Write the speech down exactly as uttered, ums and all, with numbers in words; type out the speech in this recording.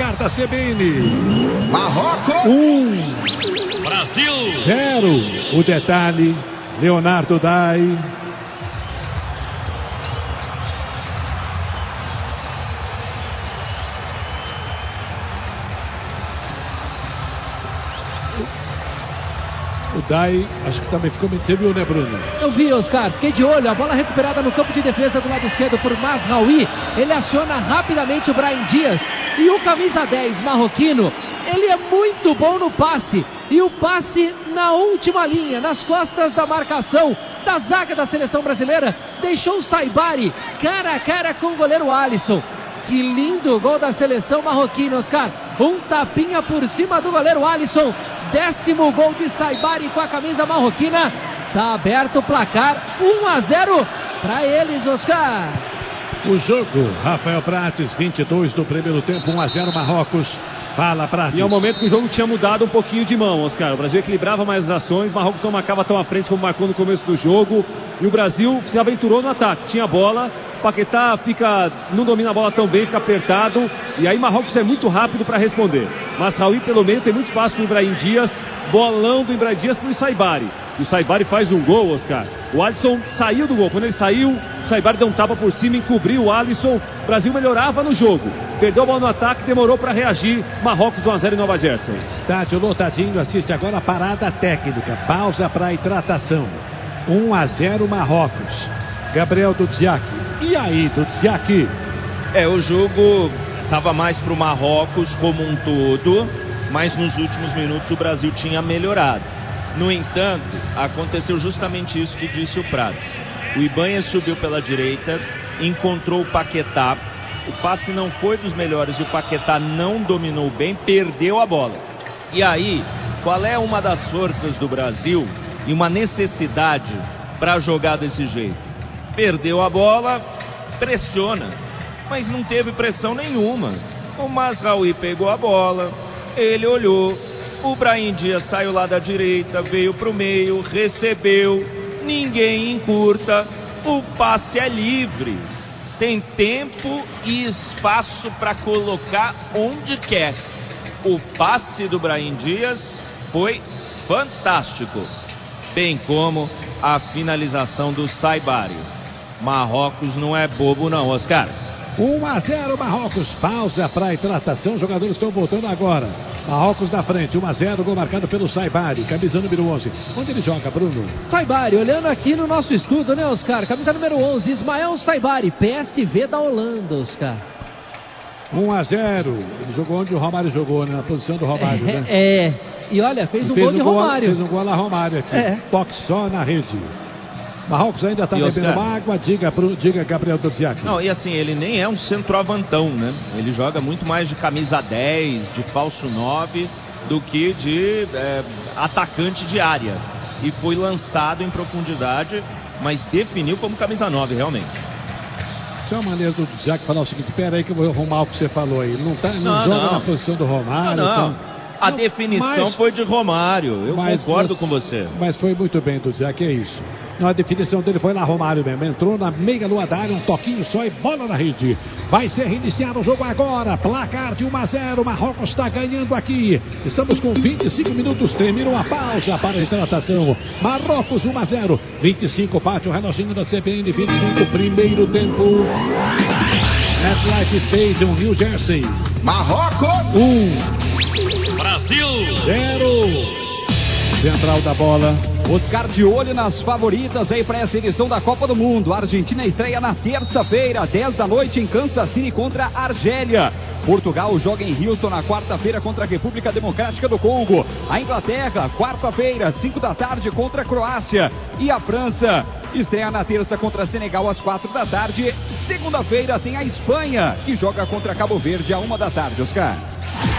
placar da C B N. Marrocos. Um. Brasil. Zero. O detalhe, Leonardo Dai. O Dai, acho que também ficou muito. Você viu, né, Bruno? Eu vi, Oscar. Fiquei de olho. A bola recuperada no campo de defesa do lado esquerdo por Mazraoui. Ele aciona rapidamente o Brahim Dias. E o camisa dez, marroquino, ele é muito bom no passe. E o passe na última linha, nas costas da marcação da zaga da seleção brasileira, deixou o Saibari cara a cara com o goleiro Alisson. Que lindo gol da seleção marroquina, Oscar. Um tapinha por cima do goleiro Alisson. Décimo gol de Saibari com a camisa marroquina. Tá aberto o placar, um a zero para eles, Oscar. O jogo, Rafael Prates, vinte e dois do primeiro tempo, um a zero Marrocos. Fala, Prates. E é um momento que o jogo tinha mudado um pouquinho de mão, Oscar. O Brasil equilibrava mais as ações, Marrocos não marcava tão à frente como marcou no começo do jogo. E o Brasil se aventurou no ataque, tinha bola. Paquetá fica, não domina a bola tão bem, fica apertado. E aí Marrocos é muito rápido para responder. Mas Raul, pelo menos, tem muito espaço para o Brahim Dias. Bolão do Brahim Dias para o Saibari. E o Saibari faz um gol, Oscar. O Alisson saiu do gol. Quando ele saiu, o Saibari deu um tapa por cima, encobriu o Alisson. O Brasil melhorava no jogo. Perdeu a bola no ataque, demorou para reagir. Marrocos um a zero em Nova Jersey. Estádio lotadinho, assiste agora a parada técnica. Pausa para hidratação. um a zero Marrocos. Gabriel Dudziak. E aí, Dudziak? É, o jogo estava mais para o Marrocos como um todo, mas nos últimos minutos o Brasil tinha melhorado. No entanto, aconteceu justamente isso que disse o Prates. O Ibanha subiu pela direita, encontrou o Paquetá. O passe não foi dos melhores e o Paquetá não dominou bem, perdeu a bola. E aí, qual é uma das forças do Brasil e uma necessidade para jogar desse jeito? Perdeu a bola, pressiona, mas não teve pressão nenhuma. O Mazraoui pegou a bola, ele olhou, o Brahim Dias saiu lá da direita, veio para o meio, recebeu, ninguém encurta, o passe é livre. Tem tempo e espaço para colocar onde quer. O passe do Brahim Dias foi fantástico, bem como a finalização do Saibari. Marrocos não é bobo não, Oscar. um a zero Marrocos. Pausa para hidratação. Os jogadores estão voltando agora. Marrocos na frente, um a zero. Gol marcado pelo Saibari, camisa número onze. Onde ele joga, Bruno? Saibari, olhando aqui no nosso estudo, né, Oscar? Camisa número onze, Ismael Saibari, P S V da Holanda, Oscar. um a zero. Ele jogou onde o Romário jogou, né? Na posição do Romário, é, né? É. E olha, fez um fez gol de um Romário. Fez um gol lá Romário aqui. É. Toque só na rede. Marrocos ainda está bebendo Oscar? água. Diga, diga Gabriel Dudziak. Não, e assim, ele nem é um centroavantão, né? Ele joga muito mais de camisa dez, de falso nove, do que de é, atacante de área. E foi lançado em profundidade, mas definiu como camisa nove, realmente. Isso é uma maneira do Dudziak falar o seguinte: pera aí que eu vou arrumar o que você falou aí. Não, tá, não, Não, joga não. na posição do Romário. Não, não. Então... A Não, definição mas, foi de Romário. Eu concordo você, com você. Mas foi muito bem, Dudziak, é isso. Não, a definição dele foi lá Romário mesmo. Entrou na meia lua da área, um toquinho só e bola na rede. Vai ser reiniciado o jogo agora. Placar de um a zero. Marrocos está ganhando aqui. Estamos com vinte e cinco minutos. Terminou a pausa para a hidratação. Marrocos um a zero. vinte e cinco parte o reloginho da C B N. vinte e cinco, primeiro tempo. MetLife Stadium, New Jersey. Marrocos. Um. Brasil. Zero. Central da bola. Oscar de olho nas favoritas aí para essa edição da Copa do Mundo. A Argentina estreia na terça-feira, dez da noite, em Kansas City contra a Argélia. Portugal joga em Houston na quarta-feira contra a República Democrática do Congo. A Inglaterra, quarta-feira, cinco da tarde, contra a Croácia. E a França estreia na terça contra Senegal às quatro da tarde. Segunda-feira tem a Espanha, que joga contra Cabo Verde à uma da tarde, Oscar.